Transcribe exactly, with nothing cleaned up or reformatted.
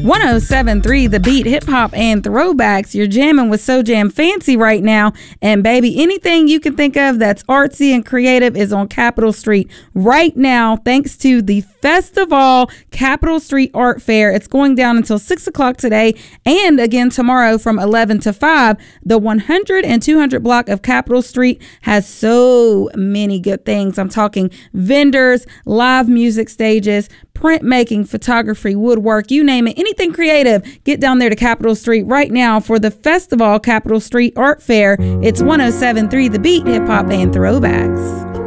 one oh seven point three The Beat, hip hop and throwbacks. You're jamming with So Jam Fancy right now. And baby, anything you can think of that's artsy and creative is on Capitol Street right now, thanks to the Festival Capitol Street Art Fair. It's going down until six o'clock today and again tomorrow from eleven to five. The one hundred and two hundred block of Capitol Street has so many good things. I'm talking vendors, live music stages, printmaking, photography, woodwork, you name it, anything creative. Get down there to Capitol Street right now for the Festival Capitol Street Art Fair. It's one oh seven point three The Beat, hip hop and throwbacks.